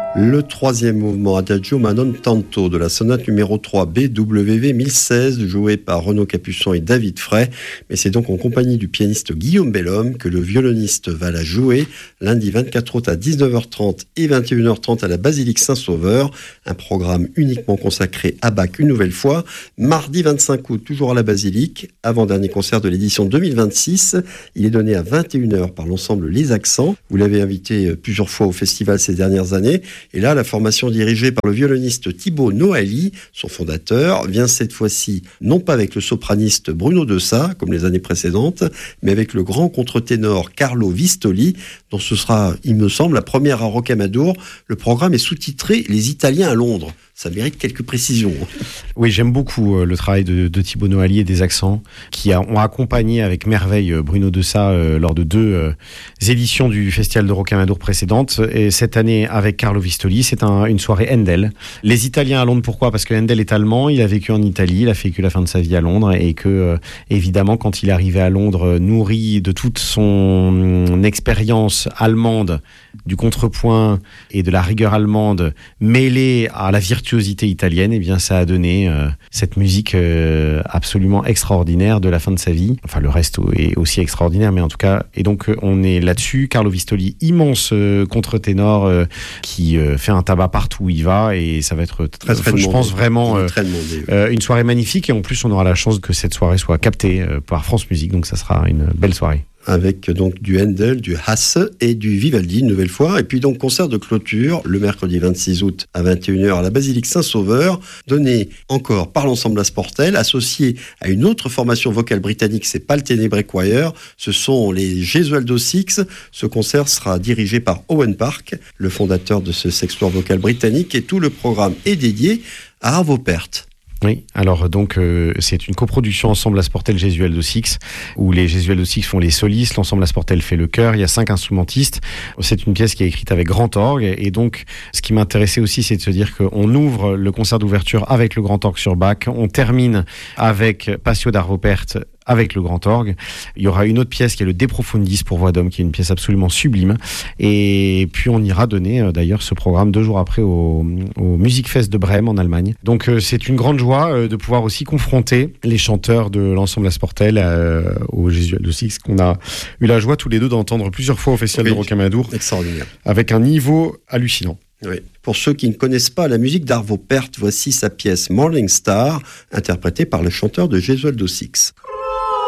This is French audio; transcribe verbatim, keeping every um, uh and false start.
Le troisième mouvement Adagio ma non tanto de la sonate numéro trois B W V mille seize, joué par Renaud Capuçon et David Fray. Mais c'est donc en compagnie du pianiste Guillaume Bellhomme que le violoniste va la jouer lundi vingt-quatre août à dix-neuf heures trente et vingt et une heures trente à la Basilique Saint-Sauveur. Un programme uniquement consacré à Bach une nouvelle fois. Mardi vingt-cinq août, toujours à la Basilique, avant-dernier concert de l'édition deux mille vingt-six. Il est donné à vingt et une heures par l'ensemble Les Accents. Vous l'avez invité plusieurs fois au festival ces dernières années. Et là, la formation dirigée par le violoniste Thibaut Noali, son fondateur, vient cette fois-ci non pas avec le sopraniste Bruno Dessat, comme les années précédentes, mais avec le grand contre-ténor Carlo Vistoli, dont ce sera, il me semble, la première à Rocamadour. Le programme est sous-titré « Les Italiens à Londres ». Ça mérite quelques précisions. Oui, j'aime beaucoup le travail de, de Thibaut Noali et des Accents, qui a, ont accompagné avec merveille Bruno Dessat euh, lors de deux euh, éditions du Festival de Rocamadour précédentes. Et cette année, avec Carlo Vistoli, c'est un, une soirée Handel. Les Italiens à Londres, pourquoi ? Parce que Handel est allemand, il a vécu en Italie, il a vécu la fin de sa vie à Londres, et que, euh, évidemment, quand il est arrivé à Londres, nourri de toute son expérience allemande, du contrepoint et de la rigueur allemande, mêlée à la virtuosité italienne, eh bien, ça a donné euh, cette musique euh, absolument extraordinaire de la fin de sa vie. Enfin, le reste est aussi extraordinaire, mais en tout cas, et donc on est là-dessus. Carlo Vistoli, immense euh, contre-ténor euh, qui euh, fait un tabac partout où il va, et ça va être très, très je pense vraiment euh, très demandé, oui. euh, une soirée magnifique. Et en plus, on aura la chance que cette soirée soit captée euh, par France Musique, donc ça sera une belle soirée. Avec donc du Handel, du Hasse et du Vivaldi une nouvelle fois. Et puis donc concert de cloture le mercredi vingt-six août à vingt et une heures à la Basilique Saint-Sauveur, donné encore par l'ensemble Asportel, associé à une autre formation vocale britannique, c'est pas le Tenebrae Choir, ce sont les Gesualdo Six. Ce concert sera dirigé par Owen Park, le fondateur de ce sextoire vocal britannique, et tout le programme est dédié à Arvo Pärt. Oui, alors donc euh, c'est une coproduction Ensemble Asportel Gesualdo Six, où les Gesualdo Six font les solistes, l'Ensemble Asportel fait le chœur, il y a cinq instrumentistes. C'est une pièce qui est écrite avec grand orgue, et donc ce qui m'intéressait aussi, c'est de se dire qu'on ouvre le concert d'ouverture avec le grand orgue sur Bach, on termine avec Passio d'Arvo Pärt avec le grand orgue. Il y aura une autre pièce qui est le De Profundis pour voix d'homme, qui est une pièce absolument sublime. Et puis on ira donner euh, d'ailleurs ce programme deux jours après au, au Musikfest de Brême en Allemagne. Donc euh, c'est une grande joie euh, de pouvoir aussi confronter les chanteurs de l'ensemble Asportel euh, au Gesualdo Six, qu'on a eu la joie tous les deux d'entendre plusieurs fois au Festival oui, de Rocamadour. Extraordinaire. Avec un niveau hallucinant. Oui. Pour ceux qui ne connaissent pas la musique d'Arvo Pärt, voici sa pièce Morning Star, interprétée par le chanteur de Gesualdo Six.